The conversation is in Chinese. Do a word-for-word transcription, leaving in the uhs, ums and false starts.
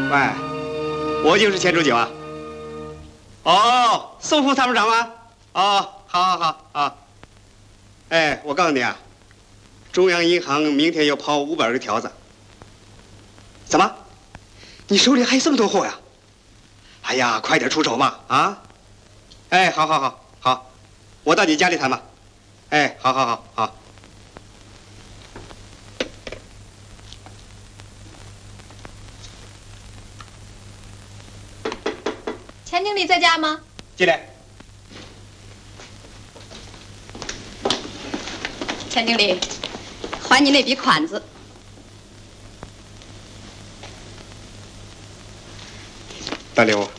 喂，我就是钱主九啊。哦，宋副参谋长吗？哦，好，好，好，啊。哎，我告诉你啊，中央银行明天要抛五百个条子。怎么？你手里还有这么多货呀？哎呀，快点出手吧！啊！哎，好，好，好，好，我到你家里谈吧。哎，好，好，好，好。 钱经理在家吗？ 进来。 钱经理，还你那笔款子。 大刘，